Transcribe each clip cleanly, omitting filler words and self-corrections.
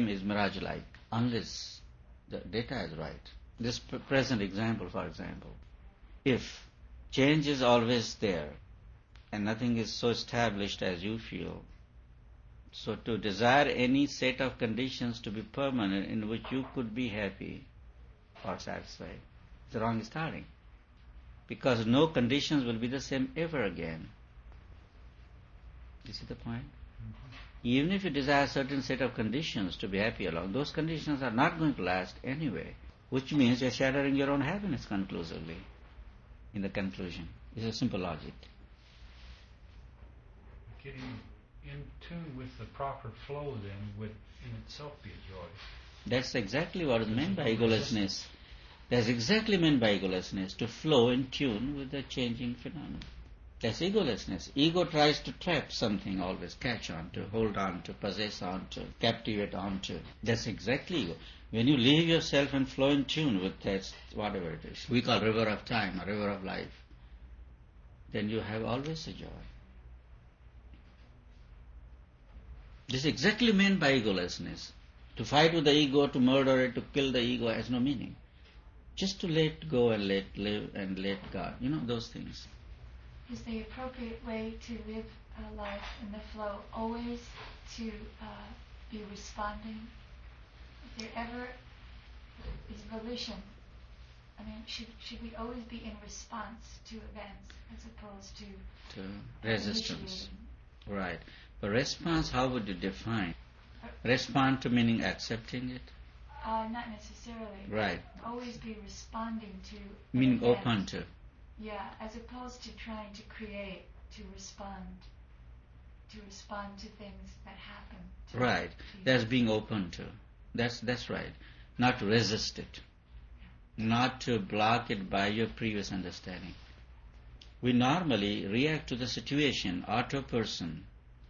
is mirage-like unless the data is right. This present example, for example, if change is always there and nothing is so established as you feel, so to desire any set of conditions to be permanent in which you could be happy or satisfied is the wrong starting. Because no conditions will be the same ever again. You see the point? Mm-hmm. Even if you desire a certain set of conditions to be happy along, those conditions are not going to last anyway, which means you're shattering your own happiness conclusively in the conclusion. It's a simple logic. Getting in tune with the proper flow then would in itself be a joy. That's exactly what is meant by egolessness. That's exactly meant by egolessness, to flow in tune with the changing phenomenon. That's egolessness. Ego tries to trap something always, catch on to, hold on to, possess on to, captivate on to. That's exactly ego. When you leave yourself and flow in tune with that, whatever it is, we call river of time or river of life, then you have always a joy. This is exactly meant by egolessness. To fight with the ego, to murder it, to kill the ego has no meaning. Just to let go and let live and let God. You know, those things. Is the appropriate way to live a life in the flow always to be responding? If there ever is volition, I mean, should we always be in response to events as opposed to resistance? Right. But response, how would you define? Respond to meaning accepting it? Not necessarily. Right. Always be responding to meaning event. Open to. Yeah, as opposed to trying to create, to respond to things that happen. Right. That's being open to. That's right. Not to resist it. Yeah. Not to block it by your previous understanding. We normally react to the situation or to a person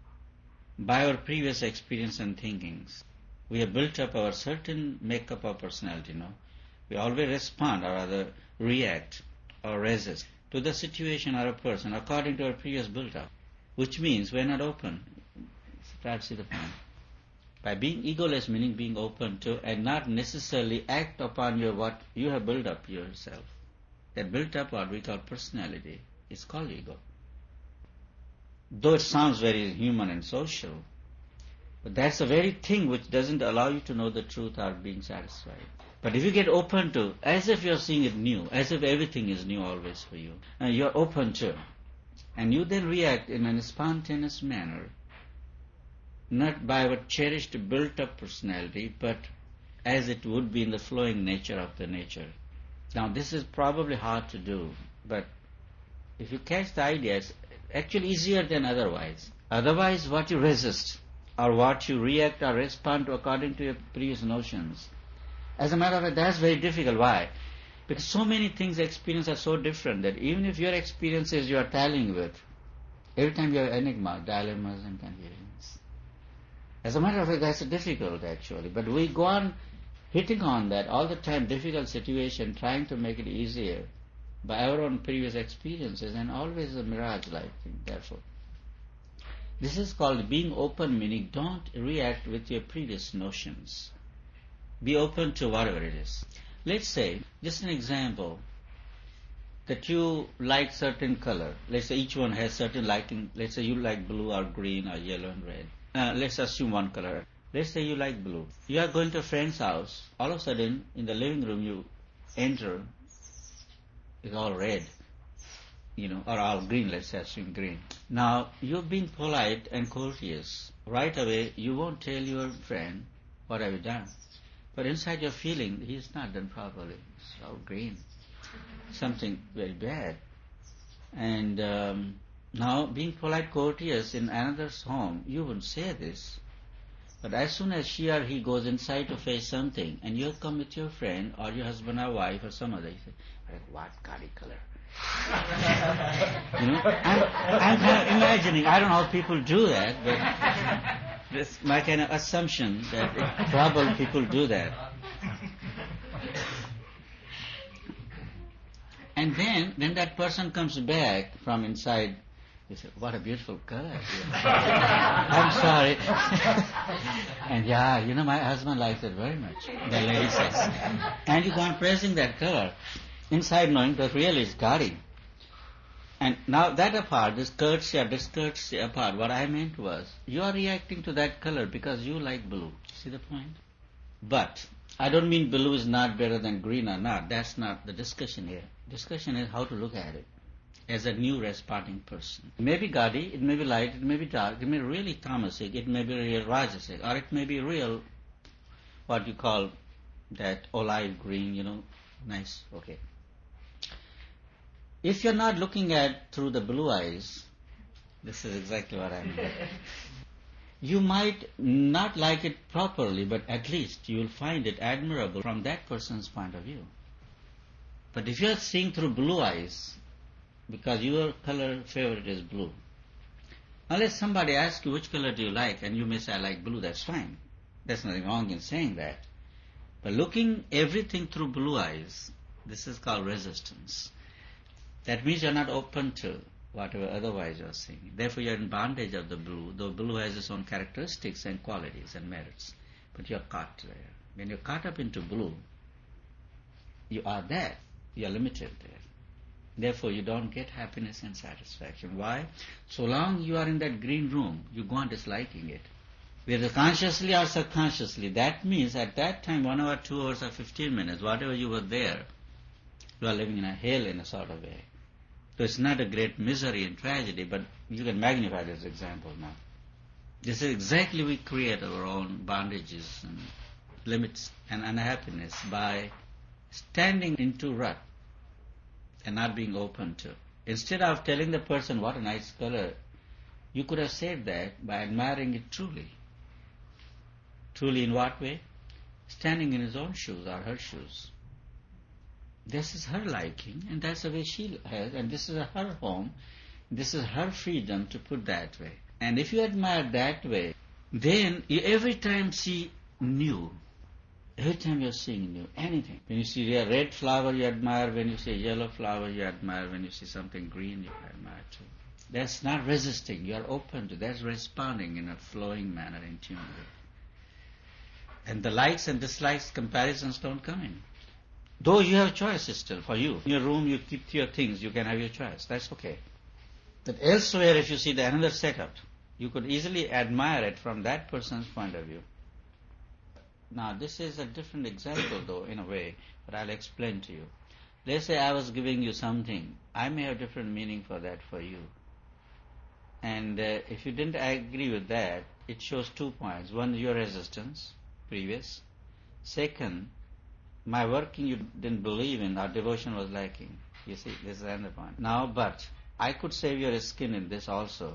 by our previous experience and thinkings. We have built up our certain makeup of personality, no? We always respond or rather react or resist to the situation or a person according to our previous build-up, which means we're not open. Try to see the point. By being egoless, meaning being open to and not necessarily act upon what you have built up yourself. That built up what we call personality is called ego. Though it sounds very human and social, but that's the very thing which doesn't allow you to know the truth or being satisfied. But if you get open to, as if you're seeing it new, as if everything is new always for you, and you're open to, and you then react in a spontaneous manner, not by what cherished, built-up personality, but as it would be in the flowing nature of the nature. Now, this is probably hard to do, but if you catch the idea, it's actually easier than otherwise. Otherwise, what you resist, or what you react or respond to according to your previous notions. As a matter of fact, that's very difficult. Why? Because so many things experience are so different that even if your experiences you are tallying with, every time you have enigma, dilemmas and confusions. As a matter of fact, that's difficult actually. But we go on hitting on that all the time, difficult situation, trying to make it easier by our own previous experiences, and always a mirage-like thing, therefore. This is called being open, meaning don't react with your previous notions. Be open to whatever it is. Let's say, just an example, that you like certain color. Let's say each one has certain liking. Let's say you like blue or green or yellow and red. Let's assume one color. Let's say you like blue. You are going to a friend's house. All of a sudden, in the living room you enter, it's all red. Or all green, let's say, assume green. Now, you're being polite and courteous. Right away, you won't tell your friend, what have you done? But inside you're feeling, he's not done properly. It's all green. Something very bad. And now, being polite, courteous in another's home, you wouldn't say this. But as soon as she or he goes inside to face something, and you come with your friend, or your husband or wife, or some other, you say, what gaudy color? I'm kind of imagining, I don't know how people do that, but that's my kind of assumption that probably people do that. And then that person comes back from inside You say, what a beautiful color. I'm sorry. And yeah, my husband likes it very much, the lady says. And you go on praising that color, inside knowing that really it's gaudy. And now that apart, this courtesy or discourtesy apart, what I meant was, you are reacting to that color because you like blue. See the point? But I don't mean blue is not better than green or not. That's not the discussion here. Discussion is how to look at it as a new responding person. It may be gaudy, it may be light, it may be dark, it may be really tamasic, it may be real rajasic, or it may be real, what you call that olive green, nice, okay. If you're not looking at through the blue eyes, this is exactly what I mean. You might not like it properly, but at least you will find it admirable from that person's point of view. But if you're seeing through blue eyes, because your color favorite is blue, unless somebody asks you which color do you like, and you may say I like blue, that's fine. There's nothing wrong in saying that. But looking everything through blue eyes, this is called resistance. That means you're not open to whatever otherwise you're seeing. Therefore you're in bondage of the blue, though blue has its own characteristics and qualities and merits. But you're caught there. When you're caught up into blue, you are there. You're limited there. Therefore you don't get happiness and satisfaction. Why? So long you are in that green room, you go on disliking it. Whether consciously or subconsciously, that means at that time, 1 hour, 2 hours or 15 minutes, whatever you were there, you are living in a hell in a sort of way. So it's not a great misery and tragedy, but you can magnify this example now. This is exactly we create our own bondages and limits and unhappiness by standing into rut and not being open to. Instead of telling the person what a nice color, you could have said that by admiring it truly. Truly in what way? Standing in his own shoes or her shoes. This is her liking, and that's the way she has, and this is her home, this is her freedom to put that way. And if you admire that way, then you every time see new. Every time you're seeing new, anything. When you see a red flower, you admire. When you see a yellow flower, you admire. When you see something green, you admire too. That's not resisting. You are open to. That's responding in a flowing manner, in tune with. And the likes and dislikes, comparisons don't come in. Though you have choices still for you. In your room, you keep your things. You can have your choice. That's okay. But elsewhere, if you see the another setup, you could easily admire it from that person's point of view. Now, this is a different example, though, in a way, but I'll explain to you. Let's say I was giving you something. I may have different meaning for that for you. And if you didn't agree with that, it shows 2 points. One, your resistance, previous. Second, my working you didn't believe in, or devotion was lacking. You see, this is another point. Now, but I could save your skin in this also.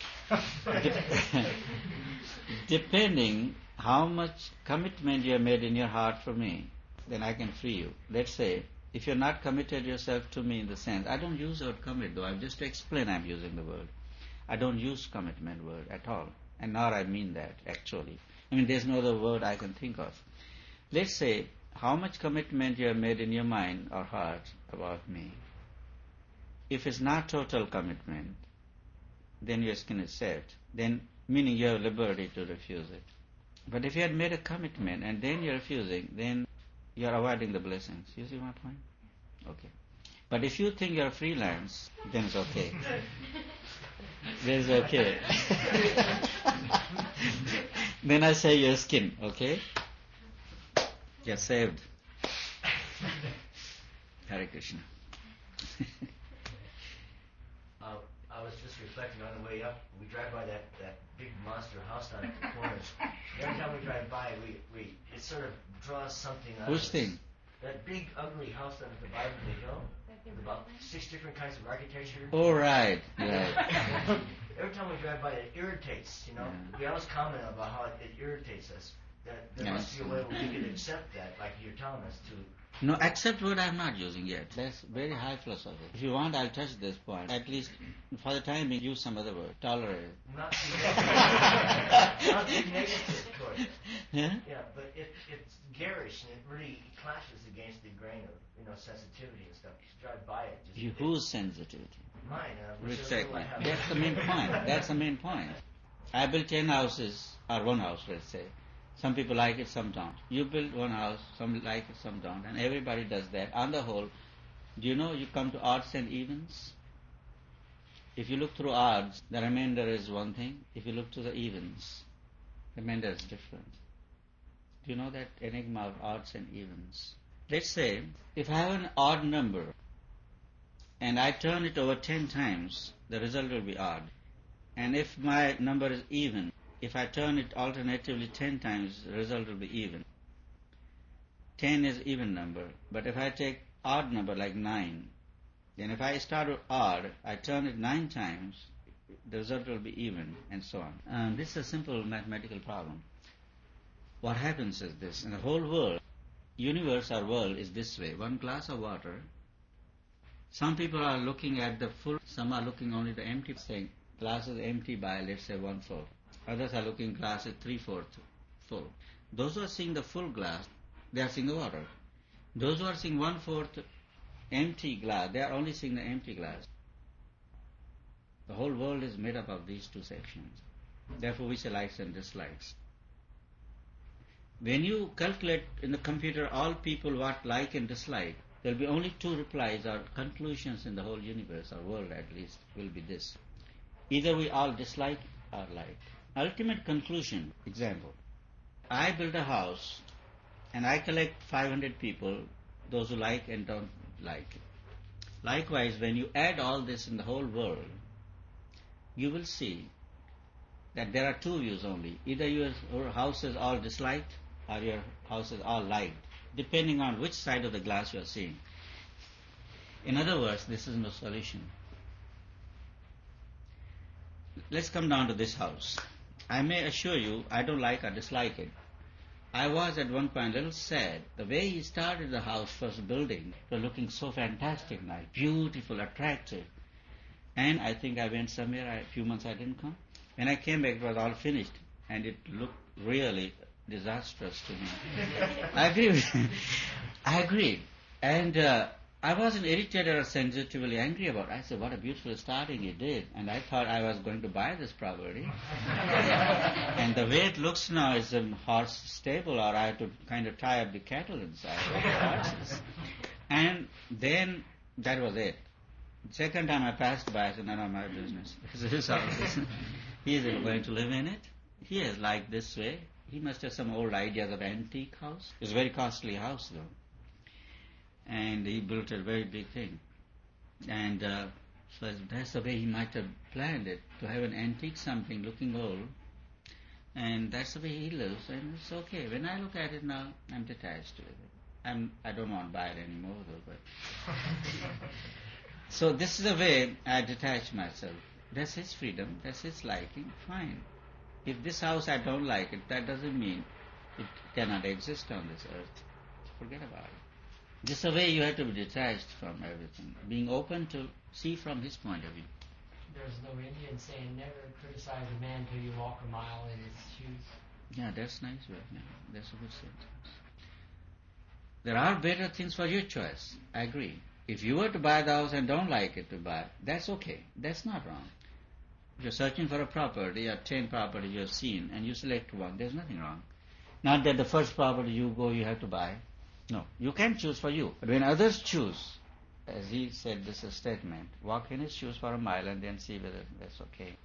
Depending how much commitment you have made in your heart for me, then I can free you. Let's say, if you're not committed yourself to me in the sense, I don't use the word commit though, I'll just explain I'm using the word. I don't use commitment word at all. And nor I mean that, actually. I mean, there's no other word I can think of. Let's say, how much commitment you have made in your mind or heart about me. If it's not total commitment, then your skin is saved. Then, meaning you have liberty to refuse it. But if you had made a commitment and then you're refusing, then you're avoiding the blessings. You see my point? Okay. But if you think you're freelance, then it's okay. Then it's okay. Then I say your skin, okay? You're saved. Hare Krishna. I was just reflecting on the way up. We drive by that big monster house down at the corners. Every time we drive by, we it sort of draws something out. Which thing? That big ugly house down at the bottom of the hill. With about 6 different kinds of architecture. Oh, right. Every time we drive by, it irritates. We always comment about how it irritates us. That there must be a way we can accept that, like you're telling us, to No, accept word I'm not using yet. That's very high philosophy. If you want, I'll touch this point. At least for the time being, use some other word. Tolerate. Not be negative toward it. Yeah? Yeah, but it's garish and it really clashes against the grain of sensitivity and stuff. You drive by it. Just, Whose sensitivity? Mine. Which Exactly. I have. That's the main point. That's the main point. I built 10 houses, or one house, let's say. Some people like it, some don't. You build one house, some like it, some don't, and everybody does that. On the whole, do you know you come to odds and evens? If you look through odds, the remainder is one thing. If you look to the evens, the remainder is different. Do you know that enigma of odds and evens? Let's say, if I have an odd number, and I turn it over 10 times, the result will be odd. And if my number is even, if I turn it alternatively 10 times, the result will be even. 10 is even number. But if I take odd number like 9, then if I start with odd, I turn it 9 times, the result will be even, and so on. This is a simple mathematical problem. What happens is this. In the whole world, universe or world is this way. One glass of water. Some people are looking at the full, some are looking only the empty, saying glass is empty by, let's say, 1/4. Others are looking glass is 3/4 full. Those who are seeing the full glass, they are seeing the water. Those who are seeing 1/4 empty glass, they are only seeing the empty glass. The whole world is made up of these two sections. Therefore we say likes and dislikes. When you calculate in the computer all people what like and dislike, there will be only two replies or conclusions in the whole universe, or world at least, will be this. Either we all dislike or like. Ultimate conclusion, example, I build a house and I collect 500 people, those who like and don't like it. Likewise, when you add all this in the whole world, you will see that there are two views only. Either your house is all disliked or your house is all liked, depending on which side of the glass you are seeing. In other words, this is no solution. Let's come down to this house. I may assure you I don't like or dislike it. I was at one point a little sad. The way he started the house, first building, it was looking so fantastic, nice, beautiful, attractive. And I think I went somewhere, a few months I didn't come. When I came back, it was all finished, and it looked really disastrous to me. I agree with him. I agree. And I wasn't irritated or sensitively angry about it. I said, what a beautiful starting he did. And I thought I was going to buy this property. And the way it looks now is a horse stable, or I have to kind of tie up the cattle inside with the horses. And then that was it. Second time I passed by, I said, none of my business. This is his house. He isn't going to live in it. He is like this way. He must have some old ideas of antique house. It's a very costly house though. And he built a very big thing. And so that's the way he might have planned it, to have an antique something looking old. And that's the way he lives, and it's okay. When I look at it now, I'm detached with it. I don't want to buy it anymore though, but... So this is the way I detach myself. That's his freedom, that's his liking, fine. If this house I don't like it, that doesn't mean it cannot exist on this earth. Forget about it. This is the way you have to be detached from everything, being open to see from his point of view. There's no Indian saying, never criticize a man till you walk a mile in his shoes. Yeah, that's nice. Yeah, that's a good sentence. There are better things for your choice. I agree. If you were to buy the house and don't like it to buy, that's okay. That's not wrong. If you're searching for a property, you have 10 properties you have seen, and you select one, there's nothing wrong. Not that the first property you have to buy. No, you can choose for you. But when others choose, as he said, this is a statement, walk in his shoes for a mile and then see whether that's okay.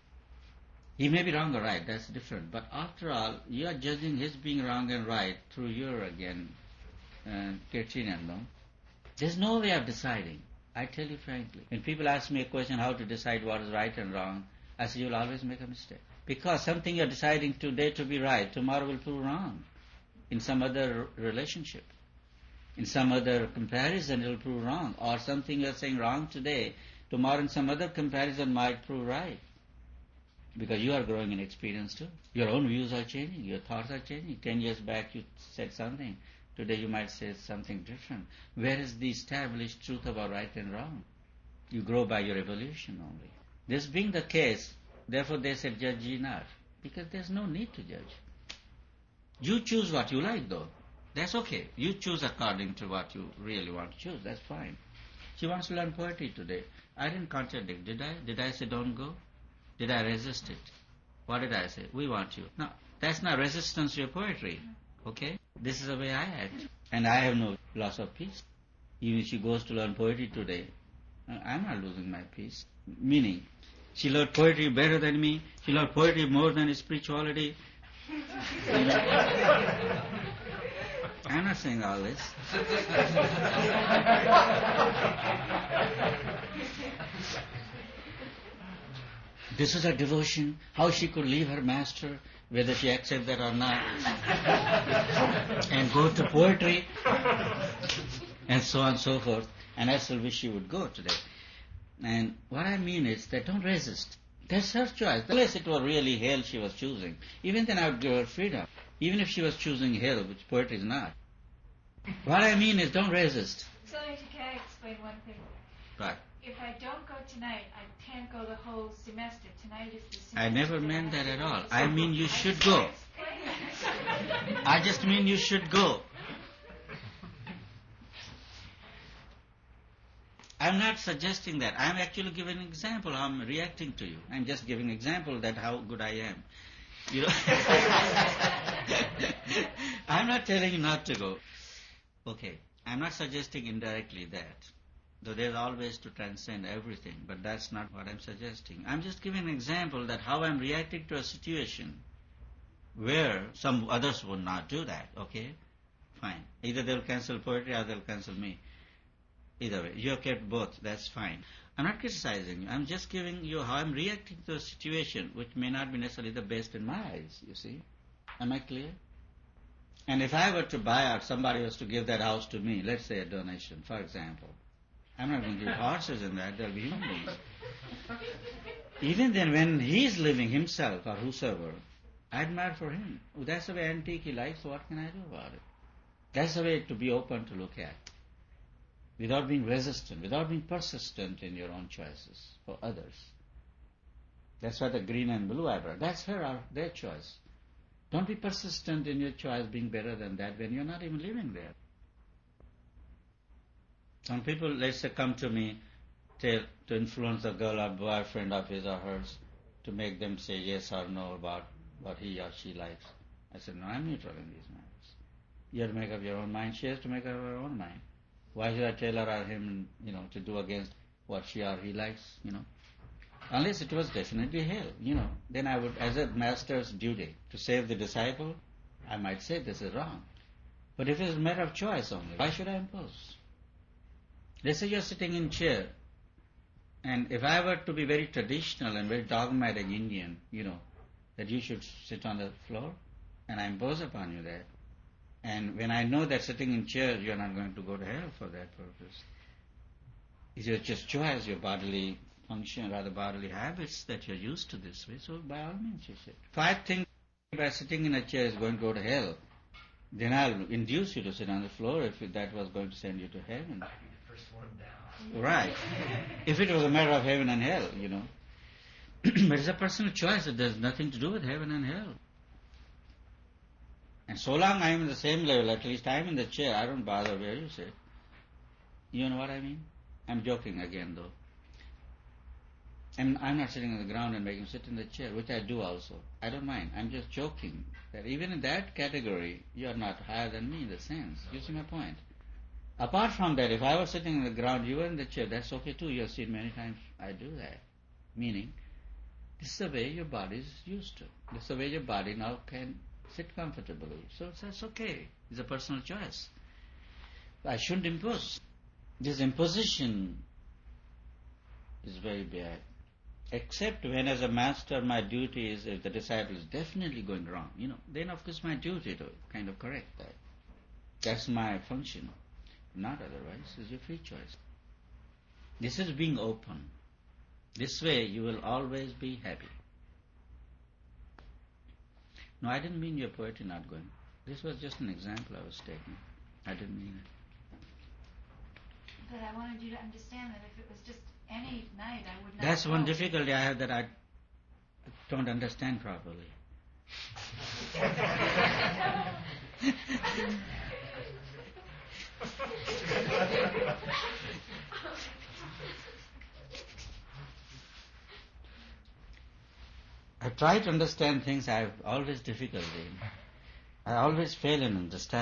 He may be wrong or right, that's different. But after all, you are judging his being wrong and right through your, again, Kirtinandam. There's no way of deciding. I tell you frankly. When people ask me a question how to decide what is right and wrong, I say you'll always make a mistake. Because something you're deciding today to be right, tomorrow will prove wrong. In some other relationship, in some other comparison, it will prove wrong. Or something you're saying wrong today, tomorrow in some other comparison might prove right. Because you are growing in experience too. Your own views are changing, your thoughts are changing. 10 years back you said something, Today you might say something different. Where is the established truth about right and wrong? You grow by your evolution only. This being the case, therefore they said, judge ye not. Because there's no need to judge. You choose what you like though. That's okay. You choose according to what you really want to choose. That's fine. She wants to learn poetry today. I didn't contradict, did I? Did I say don't go? Did I resist it? What did I say? We want you. No, that's not resistance to your poetry. Okay? This is the way I act. And I have no loss of peace. Even if she goes to learn poetry today, I'm not losing my peace. Meaning, she learned poetry better than me. She learned poetry more than spirituality. You know? I'm not saying all this. This is her devotion. How she could leave her master, whether she accepts that or not, and go to poetry, and so on and so forth. And I still wish she would go today. And what I mean is that don't resist. That's her choice. Unless it were really hell she was choosing, even then I would give her freedom. Even if she was choosing hell, which poetry is not. What I mean is don't resist. So can I explain one thing? Right. If I don't go tonight, I can't go the whole semester. Tonight is the semester. I never meant that at all. I mean you should go. I just mean you should go. I'm not suggesting that. I'm actually giving an example how I'm reacting to you. I'm just giving an example that how good I am. You know? I'm not telling you not to go. Okay. I'm not suggesting indirectly that. Though there's always to transcend everything, but that's not what I'm suggesting. I'm just giving an example that how I'm reacting to a situation where some others would not do that, okay? Fine. Either they'll cancel poetry or they'll cancel me. Either way. You have kept both. That's fine. I'm not criticizing you. I'm just giving you how I'm reacting to a situation which may not be necessarily the best in my eyes, you see. Am I clear? And if I were to buy out, somebody was to give that house to me, let's say a donation, for example. I'm not going to give horses in that, there'll be human beings. Even then, when he's living himself or whosoever, I admire for him. Oh, that's the way antique he likes, so what can I do about it? That's the way to be open to look at. Without being resistant, without being persistent in your own choices for others. That's why the green and blue eyebrow, that's their choice. Don't be persistent in your choice being better than that when you're not even living there. Some people, let's say, come to me to influence a girl or boyfriend of his or hers to make them say yes or no about what he or she likes. I said, no, I'm neutral in these matters. You have to make up your own mind. She has to make up her own mind. Why should I tell her or him, to do against what she or he likes, Unless it was definitely hell, Then I would, as a master's duty to save the disciple, I might say this is wrong. But if it's a matter of choice only, why should I impose? Let's say you're sitting in chair, and if I were to be very traditional and very dogmatic Indian, that you should sit on the floor, and I impose upon you that, and when I know that sitting in chair, you're not going to go to hell for that purpose. It's your just choice, your bodily function, rather bodily habits that you're used to this way, so by all means you sit. If I think by sitting in a chair is going to go to hell, then I'll induce you to sit on the floor if that was going to send you to heaven. First one down. Right. If it was a matter of heaven and hell, But it's a personal choice. It has nothing to do with heaven and hell. And so long I'm in the same level, at least I'm in the chair, I don't bother where you sit. You know what I mean? I'm joking again though. And I'm not sitting on the ground and making you sit in the chair, which I do also. I don't mind. I'm just joking that even in that category, you are not higher than me in the sense. You see my point? Apart from that, if I was sitting on the ground, you were in the chair, that's okay too. You have seen many times I do that. Meaning, this is the way your body is used to. This is the way your body now can sit comfortably. So that's okay. It's a personal choice. I shouldn't impose. This imposition is very bad. Except when as a master my duty is, if the disciple is definitely going wrong, then of course my duty to kind of correct that. That's my function. Not otherwise. It's your free choice. This is being open. This way you will always be happy. No, I didn't mean your poetry not going. This was just an example I was taking. I didn't mean it. But I wanted you to understand that if it was just any night, I would not. That's one go. difficulty I have, that I don't understand properly. I try to understand things. I have always difficulty. I always fail in understanding.